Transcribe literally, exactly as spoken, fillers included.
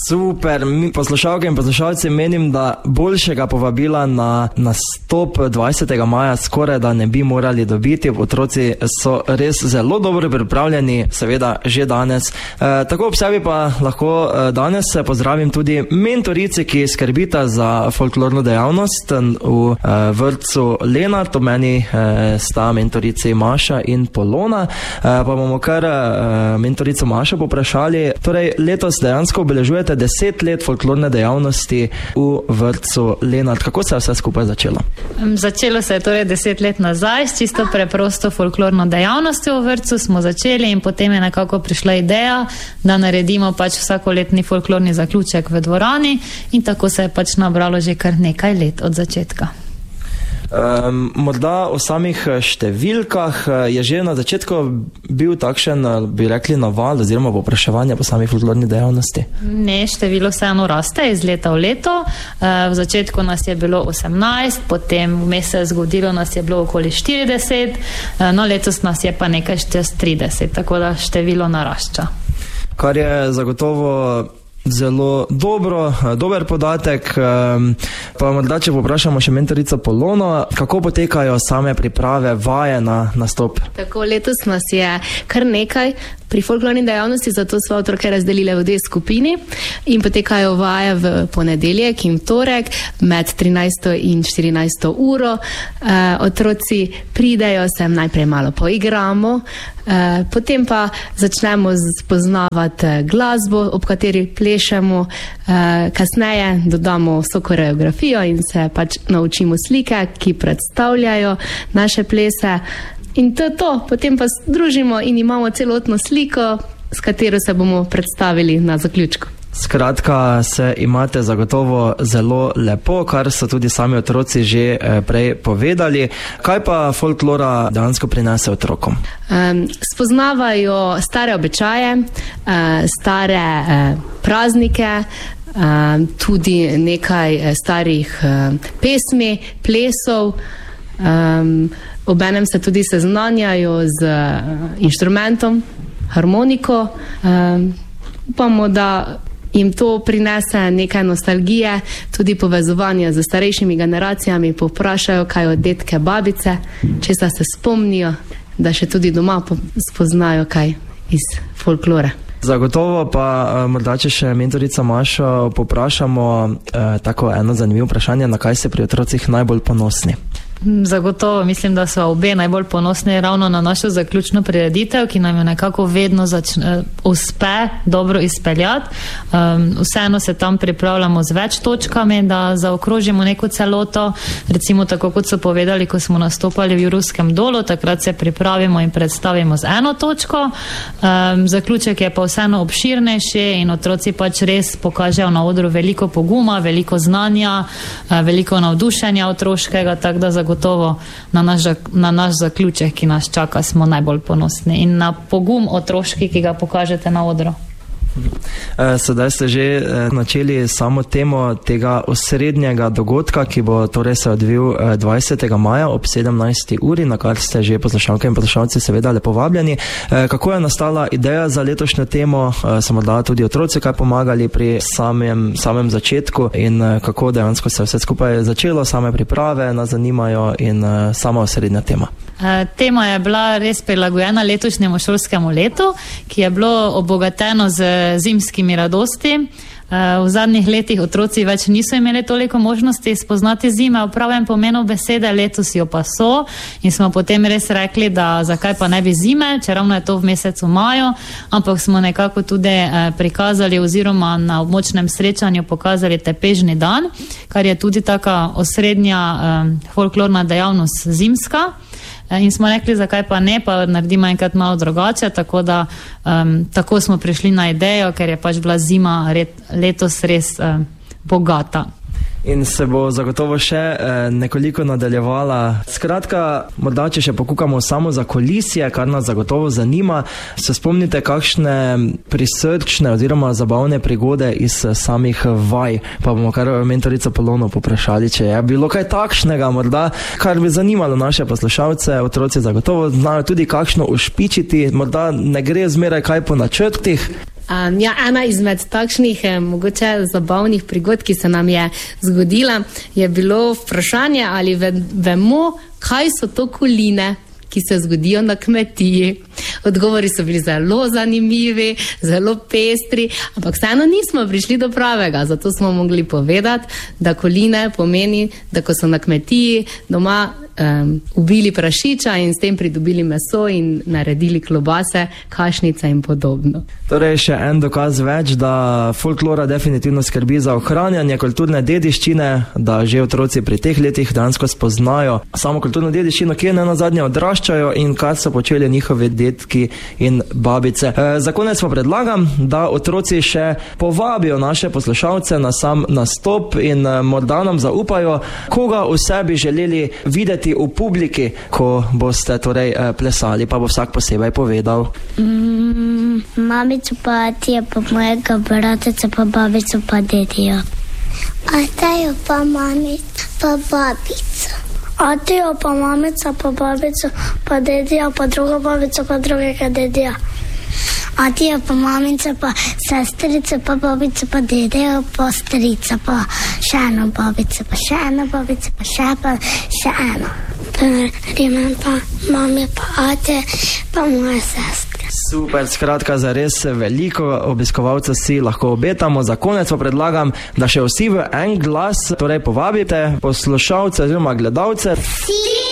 Super, mi poslušalke in poslušalci menim, da boljšega povabila na nastop dvajsetega maja skoraj da ne bi morali dobiti. Otroci so res zelo dobro pripravljeni, seveda že danes. E, tako ob sebi pa lahko danes pozdravim tudi mentorici, ki skrbita za folklorno dejavnost v e, vrtcu Lenart. Ob meni e, sta mentorici Maša in Polona. E, pa bomo kar e, mentorico Mašo poprašali. Torej, letos dejansko obeležujete deset let folklorne dejavnosti v vrtcu Lenart. Kako se je vse skupaj začelo? Začelo se je torej deset let nazaj, s čisto preprosto folklorno dejavnostjo v vrtcu smo začeli in potem je nekako prišla ideja, da naredimo pač vsakoletni folklorni zaključek v dvorani in tako se je pač nabralo že kar nekaj let od začetka. Um, morda o samih številkah je že na začetku bil takšen, bi rekli, naval oziroma popraševanje po sami folklorni dejavnosti? Ne, število vseeno raste iz leta v leto. Uh, v začetku nas je bilo osemnajst, potem vmes se je zgodilo, nas je bilo okoli štirideset, uh, no letos nas je pa nekaj čez trideset, tako da število narašča. Kar je zagotovo zelo dobro, dober podatek. Pa morda, če poprašamo še mentorico Polono, kako potekajo same priprave, vaje na nastop? Tako, letos nas je kar nekaj pri folklorni dejavnosti, zato smo otroke razdelile v dve skupini in potekajo vaje v ponedeljek in torek med trinajsto in štirinajsto uro. E, otroci pridejo, se najprej malo poigramo, e, potem pa začnemo spoznavati glasbo, ob kateri plešemo, e, kasneje dodamo vso koreografijo in se pač naučimo slike, ki predstavljajo naše plese. In to je to, potem pa združimo in imamo celotno sliko, s katero se bomo predstavili na zaključku. Skratka, se imate zagotovo zelo lepo, kar so tudi sami otroci že prej povedali. Kaj pa folklora dejansko prinese otrokom? Um, spoznavajo stare običaje, uh, stare uh, praznike, uh, tudi nekaj starih uh, pesmi, plesov. Um, Obenem se tudi seznanjajo z uh, inštrumentom, harmoniko. Um, upamo, da jim to prinese nekaj nostalgije, tudi povezovanja z starejšimi generacijami, povprašajo kaj od detke, babice, česa se spomnijo, da še tudi doma spoznajo kaj iz folklore. Zagotovo pa morda, če še mentorica Mašo poprašamo eh, tako eno zanimivo vprašanje, na kaj se pri otrocih najbolj ponosni? Zagotovo mislim, da so obe najbolj ponosni ravno na našo zaključno prireditev, ki nam jo nekako vedno začne, uspe dobro izpeljati. Um, vseeno se tam pripravljamo z več točkami, da zaokrožimo neko celoto. Recimo tako, kot so povedali, ko smo nastopali v Juruskem dolu, takrat se pripravimo in predstavimo z eno točko. Um, zaključek je pa vseeno obširnejši in otroci pač res pokažejo na odru veliko poguma, veliko znanja, veliko navdušenja otroškega, tako da zagotovo na naš, na naš zaključek, ki nas čaka, smo najbolj ponosni in na pogum otroški, ki ga pokažete na odru. Sedaj ste že načeli samo temo tega osrednjega dogodka, ki bo torej se odvil dvajsetega maja ob sedemnajsti uri, na kar ste že poslušalke in poslušalci seveda lepo vabljeni. Kako je nastala ideja za letošnjo temo? So morda tudi otroci kaj pomagali pri samem, samem začetku in kako dejansko se vse skupaj začelo, same priprave nas zanimajo in sama osrednja tema? Tema je bila res prilagojena letošnjemu šolskemu letu, ki je bilo obogateno z zimskimi radosti. V zadnjih letih otroci več niso imeli toliko možnosti spoznati zime v pravem pomenu besede, letos jo pa so in smo potem res rekli, da zakaj pa ne bi zime, če ravno je to v mesecu maju, ampak smo nekako tudi prikazali oziroma na območnem srečanju pokazali tepežni dan, kar je tudi taka osrednja folklorna dejavnost zimska. In smo rekli, zakaj pa ne, pa naredimo enkrat malo drugače, tako da um, tako smo prišli na idejo, ker je pač bila zima red, letos res um, bogata. In se bo zagotovo še eh, nekoliko nadaljevala. Skratka, morda, če še pokukamo samo za kulisje, kar nas zagotovo zanima, se spomnite kakšne prisrčne oziroma zabavne prigode iz samih vaj. Pa bomo kar mentorico Polono poprašali, če je bilo kaj takšnega, morda, kar bi zanimalo naše poslušalce. Otroci zagotovo znajo tudi kakšno ušpičiti, morda ne gre zmeraj kaj po načrtih. Um, ja, ena izmed takšnih eh, mogoče zabavnih prigod, ki se nam je zgodila, je bilo vprašanje, ali ve, vemo, kaj so to koline, ki se zgodijo na kmetiji. Odgovori so bili zelo zanimivi, zelo pestri, ampak vseeno nismo prišli do pravega, zato smo mogli povedati, da koline pomeni, da ko so na kmetiji doma um, ubili prašiča in s tem pridobili meso in naredili klobase, kašnice in podobno. Torej še en dokaz več, da folklora definitivno skrbi za ohranjanje kulturne dediščine, da že otroci pri teh letih dejansko spoznajo samo kulturno dediščino, ki je ne nazadnje odraščajo in kar so počeli njihovi dedki in babice. E, za konec pa predlagam, da otroci še povabijo naše poslušalce na sam nastop in morda nam zaupajo, koga vse bi želeli videti v publiki, ko boste torej plesali, pa bo vsak posebej povedal. Mm, mamico pa tije, pa mojega brateca, pa babico, pa dedijo. A tajo pa mamica, pa babica. A tijo pa mamica, pa babica, pa dedijo, pa druga babica, pa drugega dedijo. A tijo pa mamica, pa sestrica, pa babica, pa dedijo, pa strica, pa še eno babica, pa še eno babica, pa še pa še eno. Primer pa mami, pa ate, pa moja sestra. Super, skratka, za res veliko obiskovalcev si lahko obetamo. Za konec pa predlagam, da še vsi v en glas torej povabite poslušalce oziroma gledalce. Si!